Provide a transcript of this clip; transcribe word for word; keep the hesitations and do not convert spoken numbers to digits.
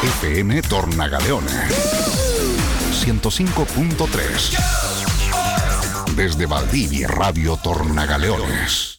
F M Tornagaleones ciento cinco punto tres. Desde Valdivia, Radio Tornagaleones.